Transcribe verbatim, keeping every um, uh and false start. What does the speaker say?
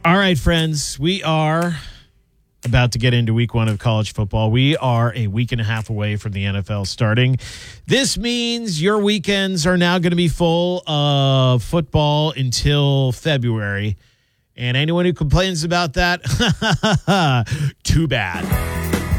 All right, friends, we are about to get into week one of college football. We are a week and a half away from the N F L starting. This means your weekends are now going to be full of football until February. And anyone who complains about that, too bad.